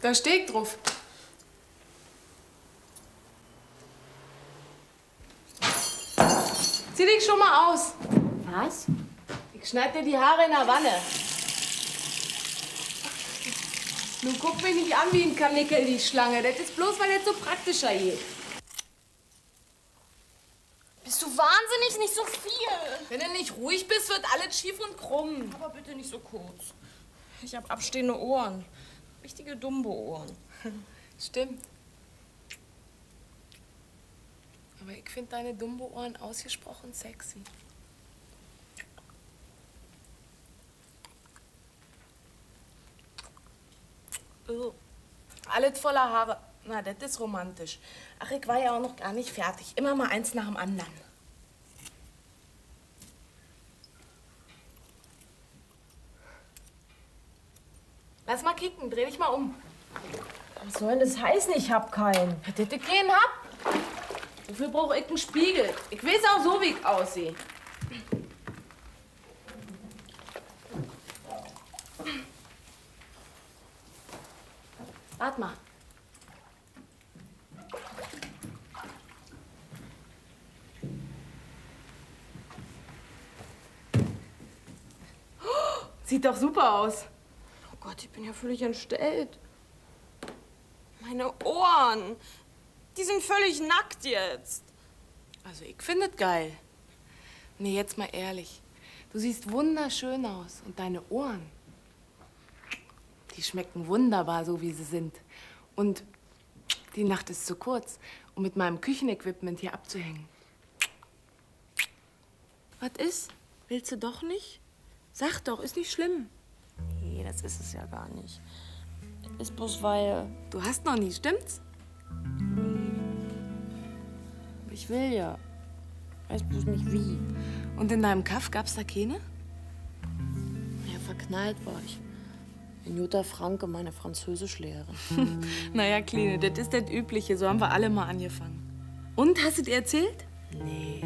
Da steht drauf. Zieh dich schon mal aus. Was? Ich schneid dir die Haare in der Wanne. Nun guck mich nicht an wie ein Karnickel, die Schlange. Das ist bloß, weil das so praktischer geht. Bist du wahnsinnig? Nicht so viel. Wenn du nicht ruhig bist, wird alles schief und krumm. Aber bitte nicht so kurz. Ich habe abstehende Ohren. Richtige Dumbo-Ohren. Stimmt. Aber ich finde deine Dumbo-Ohren ausgesprochen sexy. Alles voller Haare. Na, das ist romantisch. Ach, ich war ja auch noch gar nicht fertig. Immer mal eins nach dem anderen. Lass mal kicken, dreh dich mal um. Was soll denn das heißen? Ich hab keinen. Hätte ich keinen hab? Dafür brauche ich einen Spiegel. Ich weiß auch so, wie ich aussehe. Warte mal. Sieht doch super aus. Oh Gott, ich bin ja völlig entstellt. Meine Ohren. Die sind völlig nackt jetzt. Also ich finde es geil. Nee, jetzt mal ehrlich. Du siehst wunderschön aus. Und deine Ohren, die schmecken wunderbar, so wie sie sind. Und die Nacht ist zu kurz, um mit meinem Küchenequipment hier abzuhängen. Was ist? Willst du doch nicht? Sag doch, ist nicht schlimm. Nee, das ist es ja gar nicht. Ist bloß weil... Du hast noch nie, stimmt's? Ich will ja. Weiß bloß nicht wie. Und in deinem Kaff gab's da keine? Ja, verknallt war ich. In Jutta Franke, meine Französischlehrerin. Naja, Kleine, das ist das Übliche. So haben wir alle mal angefangen. Und, hast du dir erzählt? Nee.